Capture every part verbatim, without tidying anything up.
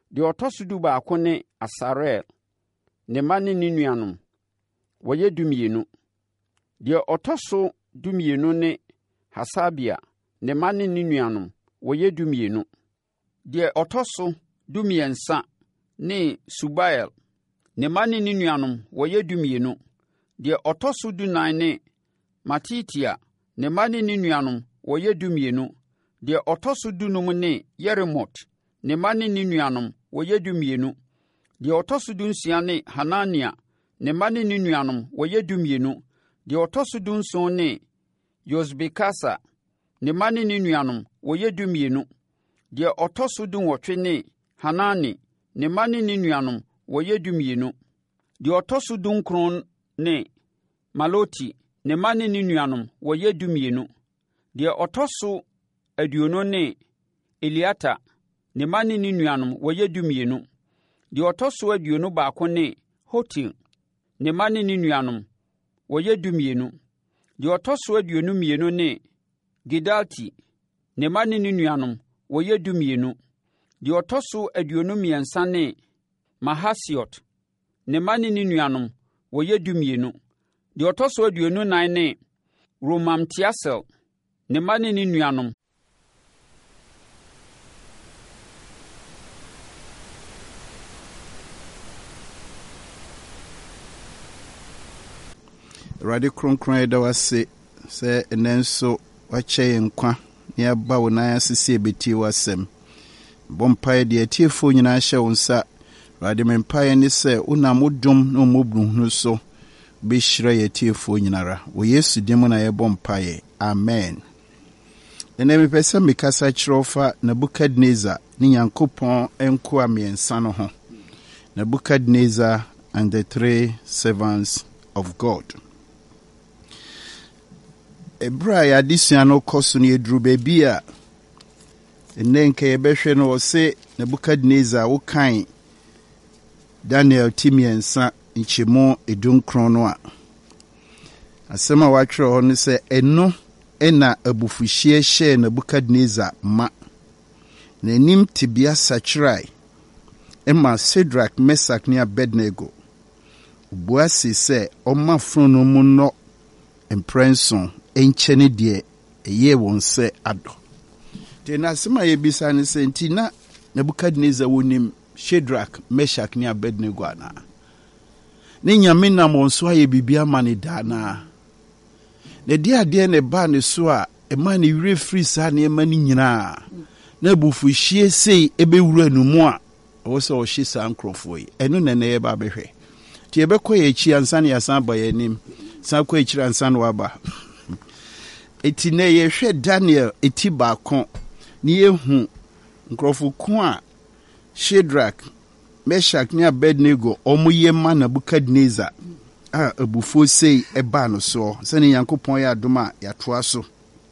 De otosudu ba akone Asarel. Ne mane ni nuanom. Woye dumienu. De otoso dumienu ne Hasabia. Ne mane ni nuanom. Woye dumienu. De otoso dumiensa ne Subael. Ne mane ni nuanom. Woye dumienu. De otoso dunan ne Matitia. Ne mane ni nuanom. Woye dumienu. De otoso dunum ne Yeremot. Ne mane ni nuanom. Woye dumienu. De otoso dunsia ne Hanania. Ne mane ni nuanom. Woye dumienu. De otoso dunson ne Yosbekasa. Ne mane ni nuanom. Woye dumienu. De otoso dunwotwe ne Hanani. Ne mane ni nuanom. Woye dumienu. De otoso dunkron ne Maloti. Ne mane ni nuanom. Woye dumienu. De otoso aduono ne Eliata. Ne mane ni nuanom. Woye dumienu. De otoso aduono baako ne Hotil. Ne mane ni nuanom. Woye dumienu. De otoso aduonu mienu ne Gidalti. Ne mane ni nuanom. Woye dumienu. De otoso aduonu miensa ne Mahasiot. Ne mane ni nuanom. Woye dumienu. De otoso aduonu nan ne Romamtiasel. Ne mane ni nuanom. Radi kronkron da wase se enenso wache nkwa ne aba wona asese ebeti wasem bompae de atiefo nyina hye wonsa radi mempae ne se una modum no mobruhunu so be hira ye atiefo nyinara wo Yesu dim na ye bompae amen. Ene me pese me kasa chirofa Nebukadnezar ni Yankopon enko amiensa no ho. Nebukadnezar and the three servants of God. Ebra ya disuano koso ne eduru baby a enenke yebehwe no se Nebukadnezar wo kan Daniel timiensa nchemo edunkron no a asema watwere ho ne se eno ena abufuhie hye Nebukadnezar ma nanim tibia sachirai ema Shadrach, Meshach ne Abednego buasi se omafrono mu no emprenson enchene de eye won se ado te na sema ye bisa ne se ntina Nebukadnezar wonim Shadrach, Meshach ne Abednego ana ne nyame na monso aye bibia mane dana ne dia de ne ba ne so a e ma ne wire free sa ne ma ni nyina na bufu hie sei ebewura nu mu a wo se o hye sa nkrofo yi eno ne ne ba behwe ti ebekọ ye chi ansa ne yasan ba yanim san kọ echira ansa no aba eti ne ye hwe Daniel eti ba kon ni ehu nkrofo ko a Shadrach, Meshach ne Abednego omuye ma Nebukadnezar a abufo sei eba no so se ne Yankopon ya adoma ya toa so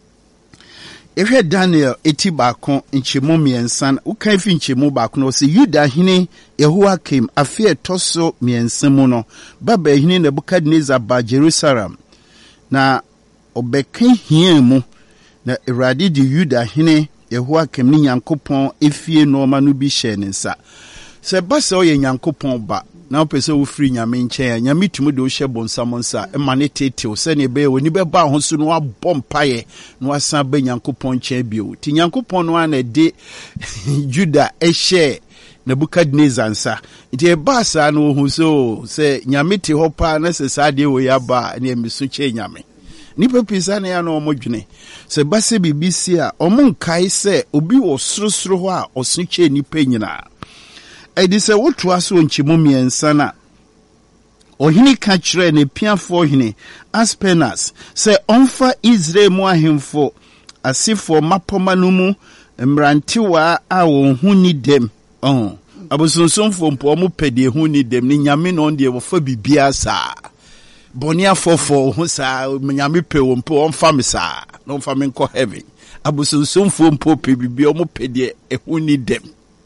ehwe Daniel eti ba kon nchemu miensan ukan fi nchemu ba kon se Yuda hene Yehoiakim afie toso miensan mu no baba hene Nebukadnezar ba Jerusalem na obekan hia mu na Awurade di Yuda hene Yehoiakim ni Yankopon efie no ma no bi hye ne nsa se ba se o ye Yankopon ba na opese wo free nyame nchen nyame tumu de wo hye bonsamonsa e mane tete se ne be woni be ba ho so no abompaye no asan ba Yankopon nchen bio ti Yankopon no ana de Juda e hye Nebukadnezar nsa nti e ba sa no ho so se nyame te ho pa na se sa de wo ya ba na emisu che nyame ni pepisa na ya no omodwene se ba se bibisi a omonkai se obi wo sorosoro ho a osuche ni pa nyina edi se woto aso nchimo miensa na ohini ka kire ne piafo hini Aspenas se onfa Israel mu ahemfo asifo mapoma no mu mrantiwa a wo huni dem oh abosonsomfo mpo mo pede huni dem ni nyame no de wo fa bibia sa bonia fofo ho sa nyame pe wo mpo onfa me sa no onfa me nko heaven abosonsomfo mpo pe bibia mo pede ehuni dem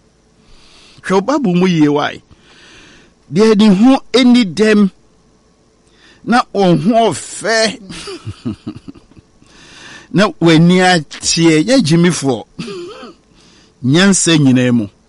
hwe babu mu ye wai de ni ho eni dem na onho fe na weni atie ya jimifo nyansa nyina mu